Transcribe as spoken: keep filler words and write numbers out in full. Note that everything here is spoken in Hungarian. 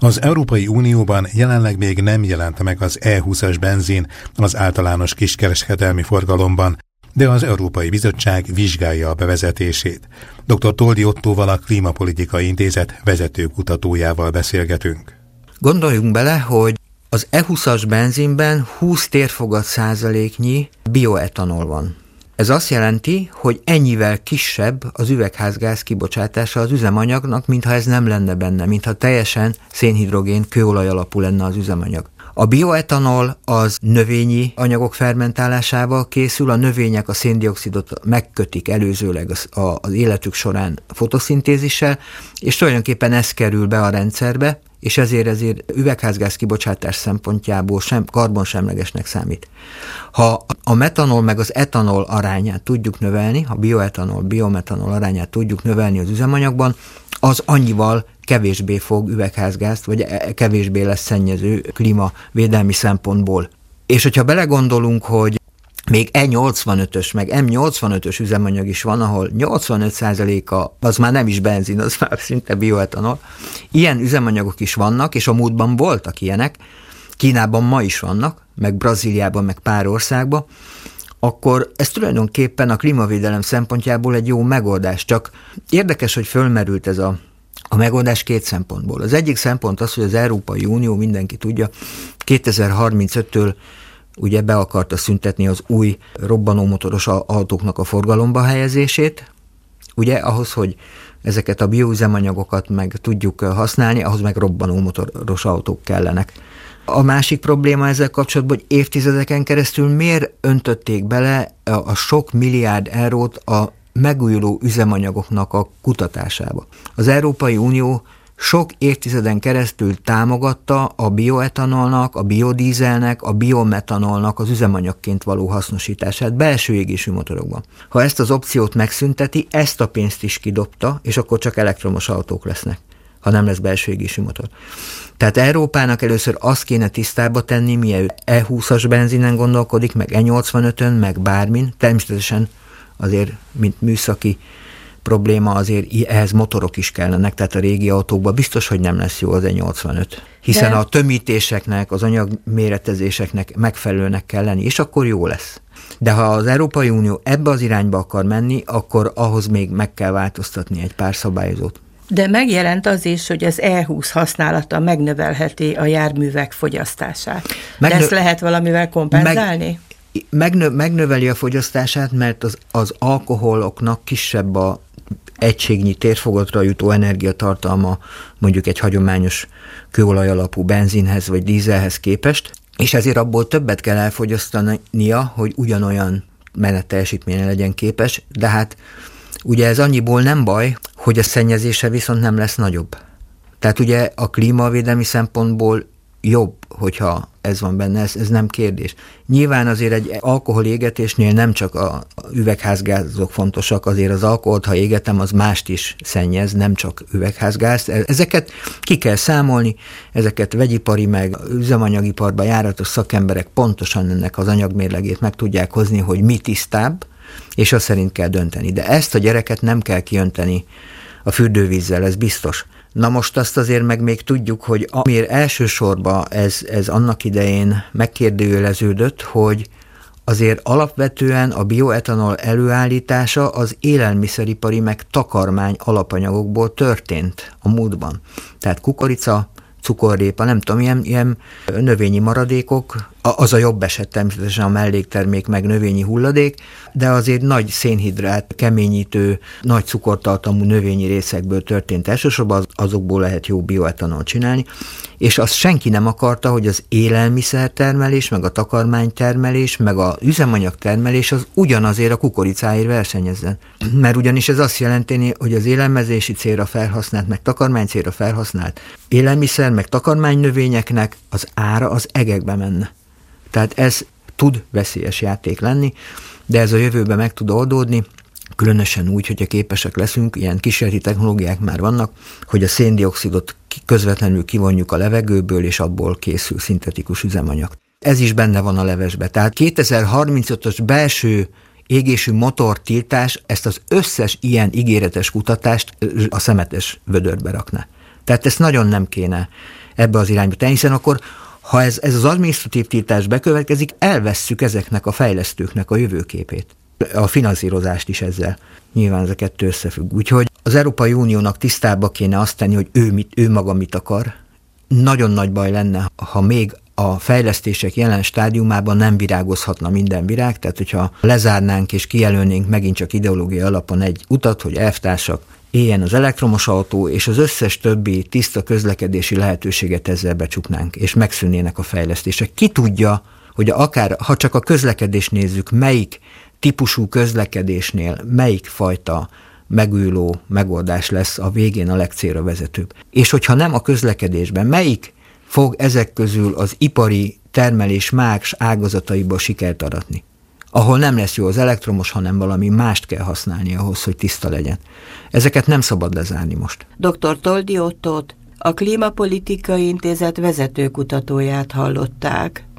Az Európai Unióban jelenleg még nem jelent meg az E húszas benzin az általános kiskereskedelmi forgalomban, de az Európai Bizottság vizsgálja a bevezetését. doktor Toldi Ottóval, a Klímapolitikai Intézet vezető kutatójával beszélgetünk. Gondoljunk bele, hogy az E húszas benzinben húsz térfogat százaléknyi bioetanol van. Ez azt jelenti, hogy ennyivel kisebb az üvegházgáz kibocsátása az üzemanyagnak, mintha ez nem lenne benne, mintha teljesen szénhidrogén, kőolaj alapú lenne az üzemanyag. A bioetanol az növényi anyagok fermentálásával készül, a növények a széndioxidot megkötik előzőleg az, a, az életük során fotoszintézissel, és tulajdonképpen ez kerül be a rendszerbe, és ezért ezért üvegházgáz kibocsátás szempontjából sem, karbonsemlegesnek számít. Ha a metanol meg az etanol arányát tudjuk növelni, a bioetanol, biometanol arányát tudjuk növelni az üzemanyagban, az annyival kevésbé fog üvegházgázt, vagy kevésbé lesz szennyező klímavédelmi szempontból. És hogyha belegondolunk, hogy még E nyolcvanötös, meg M nyolcvanötös üzemanyag is van, ahol nyolcvanöt százaléka az már nem is benzin, az már szinte bioetanol. Ilyen üzemanyagok is vannak, és a múltban voltak ilyenek, Kínában ma is vannak, meg Brazíliában, meg pár országban, akkor ez tulajdonképpen a klímavédelem szempontjából egy jó megoldás. Csak érdekes, hogy fölmerült ez a, a megoldás két szempontból. Az egyik szempont az, hogy az Európai Unió, mindenki tudja, kétezer-harmincöttől ugye be akarta szüntetni az új robbanómotoros autóknak a forgalomba helyezését. Ugye ahhoz, hogy ezeket a bioüzemanyagokat meg tudjuk használni, ahhoz meg robbanómotoros autók kellenek. A másik probléma ezzel kapcsolatban, hogy évtizedeken keresztül miért öntötték bele a sok milliárd eurót a megújuló üzemanyagoknak a kutatásába. Az Európai Unió sok évtizeden keresztül támogatta a bioetanolnak, a biodízelnek, a biometanolnak az üzemanyagként való hasznosítását belső égésű motorokban. Ha ezt az opciót megszünteti, ezt a pénzt is kidobta, és akkor csak elektromos autók lesznek, ha nem lesz belső égésű motor. Tehát Európának először azt kéne tisztába tenni, mielőtt E húszas benzinen gondolkodik, meg E nyolcvanötön, meg bármin. Természetesen azért, mint műszaki probléma, azért ehhez motorok is kellenek, tehát a régi autókban biztos, hogy nem lesz jó az E nyolcvanöt. Hiszen De... a tömítéseknek, az anyagméretezéseknek megfelelőnek kell lenni, és akkor jó lesz. De ha az Európai Unió ebbe az irányba akar menni, akkor ahhoz még meg kell változtatni egy pár szabályozót. De megjelent az is, hogy az E húsz használata megnövelheti a járművek fogyasztását. Megnö... De ezt lehet valamivel kompenzálni? Meg... Megnö... Megnöveli a fogyasztását, mert az, az alkoholoknak kisebb a egységnyi térfogatra jutó energiatartalma mondjuk egy hagyományos kőolaj alapú benzinhez vagy dízelhez képest, és ezért abból többet kell elfogyasztania, hogy ugyanolyan menetteljesítményre legyen képes, de hát ugye ez annyiból nem baj, hogy a szennyezése viszont nem lesz nagyobb. Tehát ugye a klímavédelmi szempontból jobb, hogyha ez van benne, ez, ez nem kérdés. Nyilván azért egy alkoholégetésnél nem csak a üvegházgázok fontosak, azért az alkoholt, ha égetem, az mást is szennyez, nem csak üvegházgázt. Ezeket ki kell számolni, ezeket vegyipari meg üzemanyagiparban járatos szakemberek pontosan ennek az anyagmérlegét meg tudják hozni, hogy mi tisztább, és azt szerint kell dönteni. De ezt a gyereket nem kell kiönteni a fürdővízzel, ez biztos. Na most azt azért meg még tudjuk, hogy amiért elsősorban ez, ez annak idején megkérdőjeleződött, hogy azért alapvetően a bioetanol előállítása az élelmiszeripari meg takarmány alapanyagokból történt a múltban. Tehát kukorica, cukorrépa, nem tudom, ilyen, ilyen növényi maradékok, az a jobb eset természetesen a melléktermék meg növényi hulladék, de azért nagy szénhidrát, keményítő, nagy cukortartalmú növényi részekből történt elsősorban, azokból lehet jó bioetanol csinálni, és azt senki nem akarta, hogy az élelmiszertermelés, meg a takarmánytermelés, meg a üzemanyagtermelés az ugyanazért a kukoricáért versenyezzen. Mert ugyanis ez azt jelenteni, hogy az élelmezési célra felhasznált, meg takarmány célra felhasznált élelmiszer, meg takarmánynövényeknek az ára az egekbe menne. Tehát ez tud veszélyes játék lenni, de ez a jövőben meg tud oldódni, különösen úgy, hogyha képesek leszünk, ilyen kísérleti technológiák már vannak, hogy a széndioxidot közvetlenül kivonjuk a levegőből, és abból készül szintetikus üzemanyag. Ez is benne van a levesbe. Tehát kétezer-harmincötös belső égésű motortiltás ezt az összes ilyen ígéretes kutatást a szemetes vödörbe rakná. Tehát ezt nagyon nem kéne ebbe az irányba tenni, hiszen akkor, ha ez, ez az adminisztratív tiltás bekövetkezik, elvesszük ezeknek a fejlesztőknek a jövőképét. A finanszírozást is ezzel. Nyilván ez a kettő összefügg. Úgyhogy az Európai Uniónak tisztába kéne azt tenni, hogy ő, mit, ő maga mit akar. Nagyon nagy baj lenne, ha még a fejlesztések jelen stádiumában nem virágozhatna minden virág, tehát hogyha lezárnánk és kijelölnénk megint csak ideológiai alapon egy utat, hogy elvtársak, éljen az elektromos autó, és az összes többi tiszta közlekedési lehetőséget ezzel becsuknánk, és megszűnnének a fejlesztések. Ki tudja, hogy akár, ha csak a közlekedést nézzük, melyik típusú közlekedésnél, melyik fajta megújuló megoldás lesz a végén a legcélra vezetőbb. És hogyha nem a közlekedésben, melyik fog ezek közül az ipari termelés más ágazataiba sikert aratni, ahol nem lesz jó az elektromos, hanem valami mást kell használni ahhoz, hogy tiszta legyen. Ezeket nem szabad lezárni most. doktor Toldy Ottót, a Klímapolitikai Intézet vezető kutatóját hallották.